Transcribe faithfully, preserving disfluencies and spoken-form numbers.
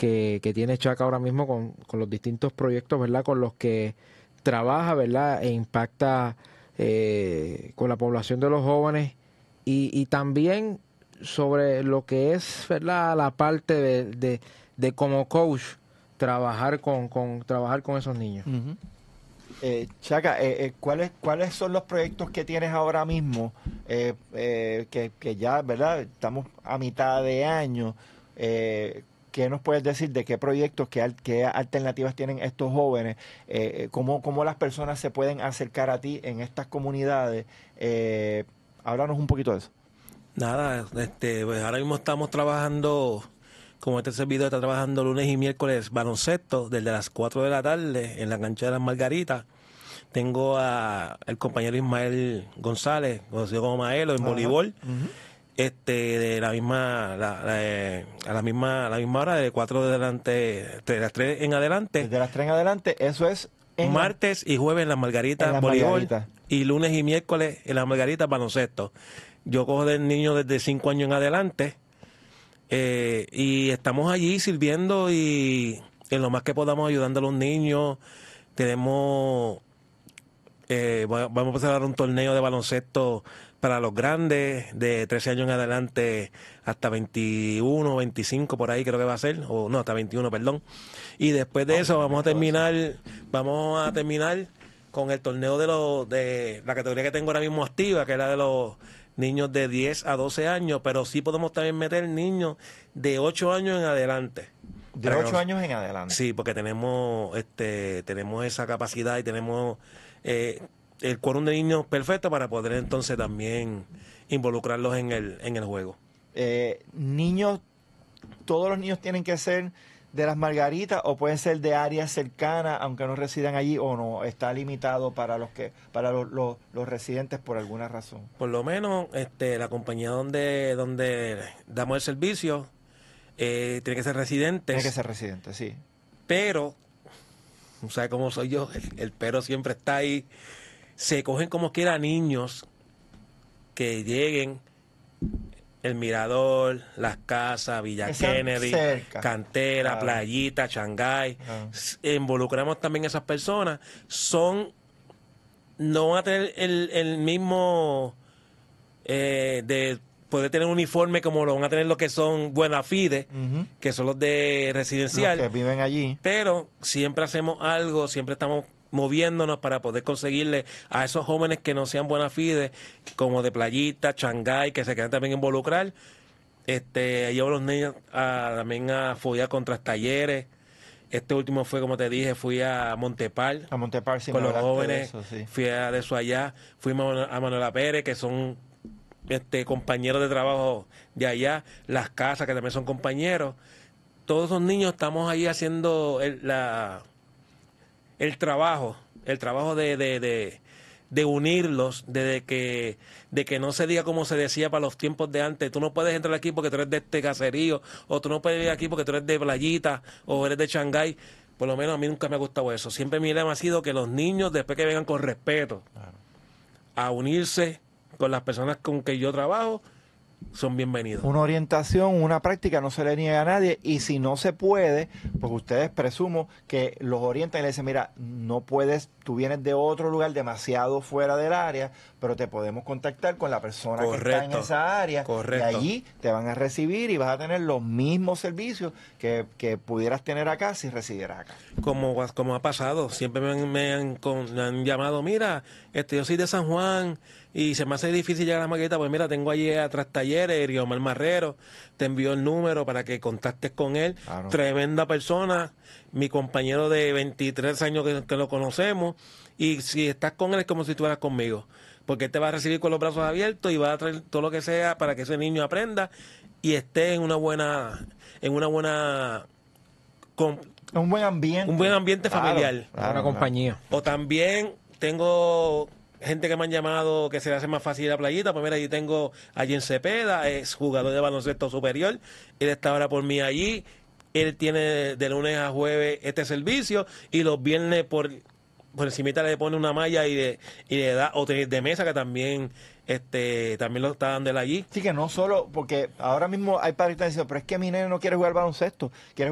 que, que tiene Chaca ahora mismo con, con los distintos proyectos, ¿verdad? Con los que trabaja, ¿verdad? E impacta eh, con la población de los jóvenes y, y también sobre lo que es, ¿verdad? La parte de, de, de como coach trabajar con, con trabajar con esos niños. Uh-huh. Eh, Chaca, eh, eh, ¿cuáles, ¿cuáles son los proyectos que tienes ahora mismo? Eh, eh, que, que ya, ¿verdad? Estamos a mitad de año. Eh, ¿Qué nos puedes decir de qué proyectos, qué, al- qué alternativas tienen estos jóvenes? Eh, cómo, ¿Cómo las personas se pueden acercar a ti en estas comunidades? Eh, háblanos un poquito de eso. Nada, este, pues ahora mismo estamos trabajando, como este servidor está trabajando lunes y miércoles baloncesto desde las cuatro de la tarde en la cancha de las Margaritas. Tengo a el compañero Ismael González, conocido como Maelo, en Ajá. voleibol, Ujú. este, de la misma, la- la, eh, a la misma, a la misma hora, de cuatro de adelante, de las tres en adelante, Desde las tres en adelante, eso es en la- martes y jueves en las Margaritas en las voleibol Margaritas. y lunes y miércoles en las Margaritas baloncesto. Yo cojo del niño desde cinco años en adelante eh, y estamos allí sirviendo y en lo más que podamos ayudando a los niños. Tenemos, eh, va- vamos a empezar a dar un torneo de baloncesto para los grandes, de trece años en adelante hasta veintiuno, veinticinco por ahí creo que va a ser, o no, hasta veintiuno, perdón. Y después de Oh, eso vamos a tremendo terminar, vamos a terminar con el torneo de los de la categoría que tengo ahora mismo activa, que era de los niños de diez a doce años, pero sí podemos también meter niños de ocho años en adelante. De Para que ocho nos- años en adelante. Sí, porque tenemos este tenemos esa capacidad y tenemos eh, el quórum de niños perfecto para poder entonces también involucrarlos en el en el juego. Eh, niños, todos los niños tienen que ser de las Margaritas o pueden ser de áreas cercanas, aunque no residan allí, o no, está limitado para los que para los, los, los residentes por alguna razón. Por lo menos este la compañía donde donde damos el servicio eh, tiene que ser residentes, Tiene que ser residente, sí. pero ¿sabes cómo soy yo? El, el pero siempre está ahí. Se cogen como quiera niños que lleguen el Mirador, Las Casas, Villa Que sean Kennedy, cerca. Cantera, Claro. Playita, Shanghái. Ah. S- Involucramos también a esas personas. Son, no van a tener el, el mismo eh, de poder tener un uniforme como lo van a tener los que son buena fide, Ujú. que son los de residencial. Los que viven allí. Pero siempre hacemos algo, siempre estamos moviéndonos para poder conseguirle a esos jóvenes que no sean buena fide, como de Playita, Shanghái, que se quieran también involucrar. Este, llevo a los niños a, también a follar contra talleres. Este último fue, como te dije, fui a Montepal A Montepar, sí, con me los hablaste de jóvenes, eso, sí. fui a de eso allá, fuimos a Manuela Pérez, que son este compañeros de trabajo de allá, Las Casas, que también son compañeros. Todos esos niños estamos ahí haciendo el, la, el trabajo, el trabajo de, de, de, de unirlos, de que, de que no se diga como se decía para los tiempos de antes, tú no puedes entrar aquí porque tú eres de este caserío, o tú no puedes ir aquí porque tú eres de Playita, o eres de Shanghái. Por lo menos a mí nunca me ha gustado eso. Siempre mi lema ha sido que los niños, después que vengan con respeto Claro. a unirse con las personas con que yo trabajo, son bienvenidos. Una orientación, una práctica no se le niega a nadie y si no se puede, pues ustedes presumo que los orientan y le dicen, mira, no puedes, tú vienes de otro lugar demasiado fuera del área, pero te podemos contactar con la persona que está en Correcto, esa área correcto. y allí te van a recibir y vas a tener los mismos servicios que, que pudieras tener acá si residieras acá. Como, como ha pasado, siempre me han, me han, con- me han llamado, mira, este, yo soy de San Juan y se me hace difícil llegar a la maqueta, pues mira, tengo allí atrás talleres, Riomar Marrero, te envío el número para que contactes con él, Claro. tremenda persona, mi compañero de veintitrés años que, que lo conocemos, y si estás con él es como si estuvieras conmigo, porque él te va a recibir con los brazos abiertos y va a traer todo lo que sea para que ese niño aprenda y esté en una buena, en una buena... con- Un buen ambiente. Un buen ambiente Claro, familiar. claro, Una claro. compañía. O también tengo gente que me han llamado que se le hace más fácil la playita. Pues mira, yo tengo a Jen Cepeda, es jugador de baloncesto superior. Él está ahora por mí allí. Él tiene de lunes a jueves este servicio y los viernes por, por encimita le pone una malla y, de, y le da, o tenis de mesa que también este también lo está dando él allí. Sí, que no solo, porque ahora mismo hay padres que están diciendo, pero es que mi nene no quiere jugar baloncesto, quiere